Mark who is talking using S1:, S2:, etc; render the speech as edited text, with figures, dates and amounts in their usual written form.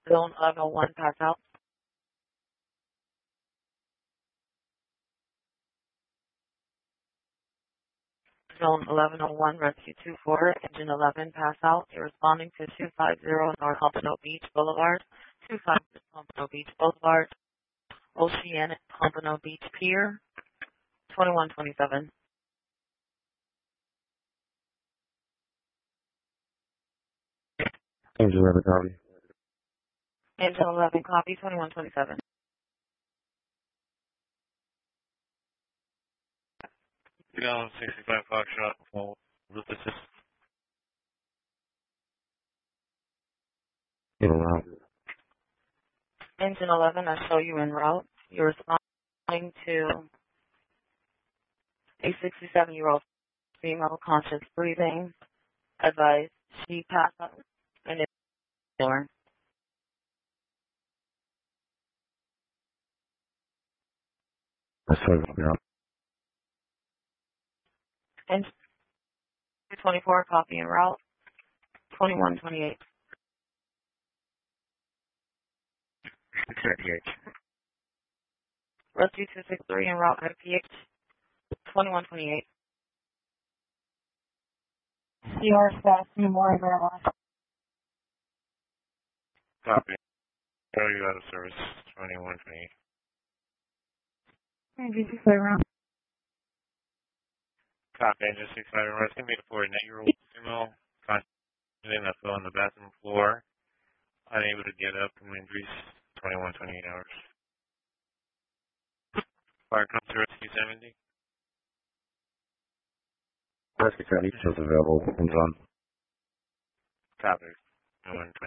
S1: Zone 1101, pass out. Zone 1101, rescue 24, engine 11, pass out. You're responding to 250 North Pompano Beach Boulevard, 250 Pompano Beach Boulevard, Oceanic Pompano Beach Pier, 2127.
S2: Engine 11, copy.
S1: Engine 11, copy, 2127.
S3: Down 65 Foxtrot, full route assist.
S2: In route.
S1: Engine 11, I show you en route. You're responding to a 67-year-old female, conscious breathing. Advise she passed out and is door.
S2: That's right, yeah.
S1: Engine 24, copy en route. 2128.
S3: 38.
S1: Rescue 263 en route IPH 2128. CR staff, Memorial, Maryland.
S3: Copy. Show you out of service, 2128.
S1: Engine 65 round.
S3: Copy, engine 65 rescue me for a 9-year-old female, conscious that fell on the bathroom floor, unable to get up from injuries, 2128 hours. Fire comes to rescue 70.
S2: Rescue 70 is available. Engine on.
S3: Copy, 2128.